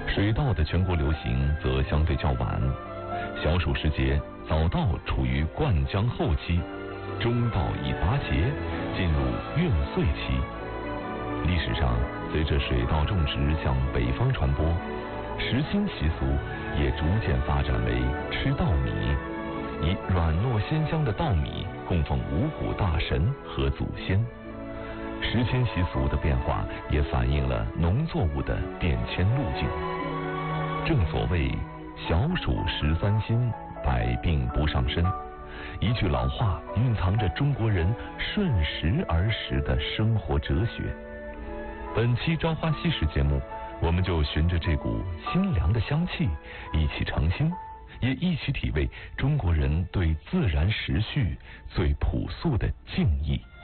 水稻的全国流行则相对较晚。小暑时节，早稻处于灌浆后期，中稻已拔节，进入运穗期。历史上，随着水稻种植向北方传播，食新习俗也逐渐发展为吃稻米，以软糯鲜香的稻米供奉五谷大神和祖先。食新习俗的变化也反映了农作物的变迁路径。正所谓小暑13辛，百病不上身。一句老话蕴藏着中国人顺时而食的生活哲学。本期《朝花夕拾》节目，我们就循着这股清凉的香气，一起尝新，也一起体味中国人对自然时序最朴素的敬意。